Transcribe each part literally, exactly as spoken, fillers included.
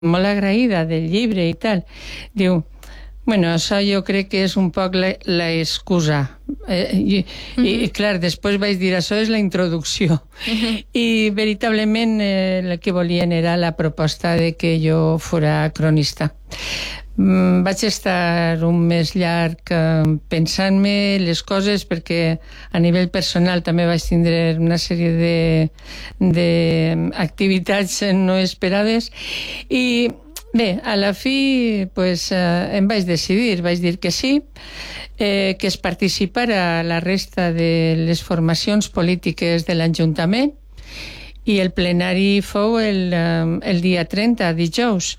molt agraïda del llibre i tal. Diu, bueno, això jo crec que és un poc l'excusa. Eh, i, mm-hmm. i, clar, després vaig dir, això és la introducció. Mm-hmm. I, veritablement, eh, el que volien era la proposta de que jo fora cronista. Mm, vaig estar un mes llarg eh, pensant-me les coses, perquè a nivell personal també vaig tindre una sèrie d'activitats no esperades i bé, a la fi pues, eh, em vaig decidir, vaig dir que sí, eh, que es participara a la resta de les formacions polítiques de l'Ajuntament, i el plenari fou el, el dia trenta, dijous,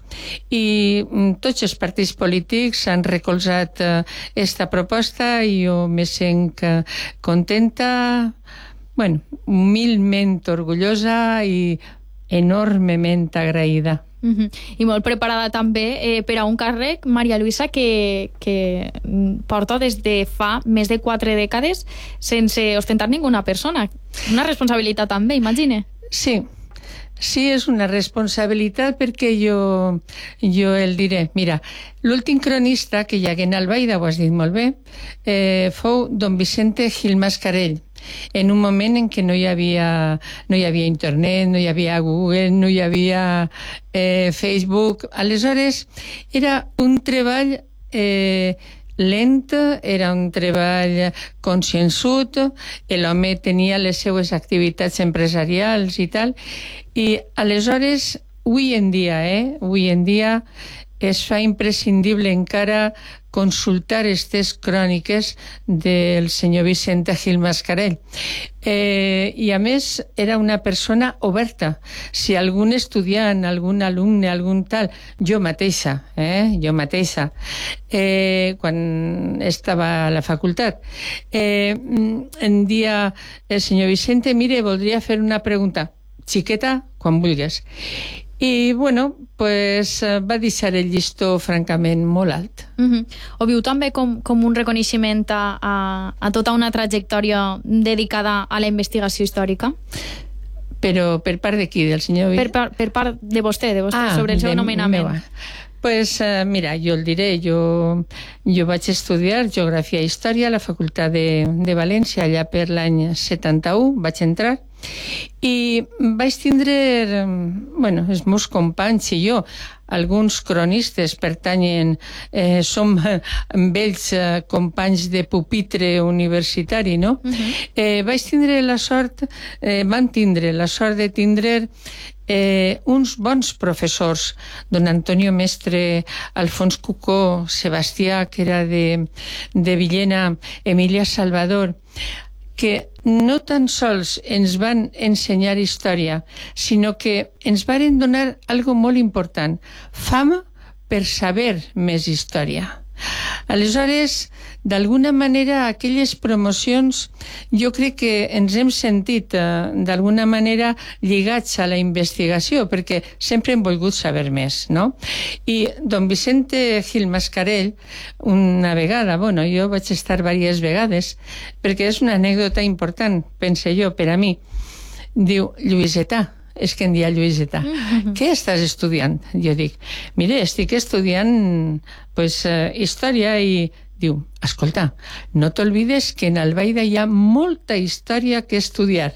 i tots els partits polítics han recolzat esta proposta i jo me sent contenta, bueno, humilment orgullosa i enormement agraïda. Uh-huh. I molt preparada també eh, per a un càrrec, Maria Lluïsa, que, que porta des de fa més de quatre dècades sense ostentar ninguna persona. Una responsabilitat també, imagine. Sí, sí, és una responsabilitat perquè jo, jo el diré. Mira, l'últim cronista que hi hagué en Albaida, ho has dit molt bé, eh, fou don Vicente Gil Mascarell, en un moment en què no hi havia, no hi havia internet, no hi havia Google, no hi havia eh, Facebook. Aleshores, era un treball eh, lent, era un treball consciençut, l'home tenia les seues activitats empresarials i tal, i aleshores, avui en dia, eh, avui en dia es fa imprescindible encara consultar aquestes cròniques del senyor Vicente Gil Mascarell. Eh, I a més era una persona oberta. Si algun estudiant, algun alumne, algun tal, jo mateixa, eh, jo mateixa, eh, quan estava a la facultat, eh, em dia el senyor Vicente, mire, voldria fer una pregunta, xiqueta, quan vulguis. I, bueno, pues, va deixar el llistó francament molt alt. Uh-huh. Ho viu també com, com un reconeixement a, a, a tota una trajectòria dedicada a la investigació històrica? Però per part de qui? Del senyor... Per, per, per part de vostè, de vostè, ah, sobre el seu nomenament. Meva. Pues, uh, mira, jo el diré, jo, jo vaig estudiar Geografia i Història a la Facultat de, de València, allà per l'any setanta-u, vaig entrar, i vaig tindre, bueno, els meus companys i jo, alguns cronistes pertanyen, eh, som vells eh, companys de pupitre universitari, no? Uh-huh. eh, vaig tindre la sort, eh, van tindre la sort de tindre Eh, uns bons professors, don Antonio Mestre, Alfons Cucó, Sebastià, que era de, de Villena, Emilia Salvador, que no tan sols ens van ensenyar història, sinó que ens varen donar algo molt important, fama per saber més història. Aleshores, d'alguna manera, aquelles promocions jo crec que ens hem sentit eh, d'alguna manera lligats a la investigació, perquè sempre hem volgut saber més, no? I don Vicente Gil Mascarell, una vegada, bueno, jo vaig estar diverses vegades, perquè és una anècdota important, pense jo, per a mi, diu, Lluïseta, és que em dia Lluïseta, mm-hmm. Què estàs estudiant? Jo dic, mire, estic estudiant pues, uh, història i diu, escolta, no t'olvides que en Albaida hi ha molta història que estudiar.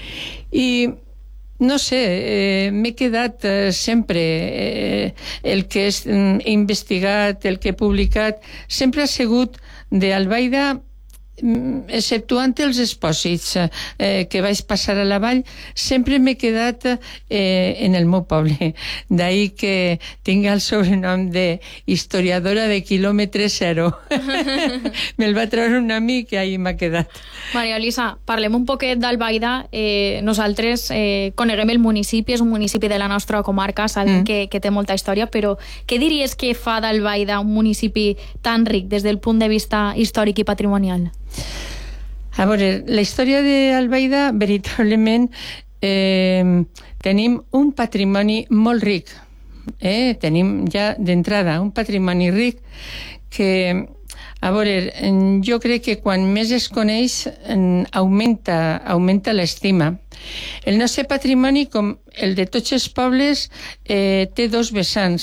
I no sé, eh, m'he quedat eh, sempre, eh, el que he investigat, el que he publicat, sempre ha sigut d'Albaida, exceptuant els expòsits eh, que vaig passar a la vall, sempre m'he quedat eh, en el meu poble. D'ahir que tinc el sobrenom de historiadora de quilòmetre zero. Me'l va treure un amic i ahir m'ha quedat. Maria Lluïsa, parlem un poquet d'Albaida. Eh, nosaltres eh, coneguem el municipi, és un municipi de la nostra comarca, sabem mm. que, que té molta història, però què diries que fa d'Albaida un municipi tan ric des del punt de vista històric i patrimonial? A veure, la història d'Albaida, veritablement, eh, tenim un patrimoni molt ric, eh? Tenim ja d'entrada un patrimoni ric que, a veure, jo crec que quan més es coneix augmenta, augmenta l'estima. El nostre patrimoni, com el de tots els pobles, eh, té dos vessants.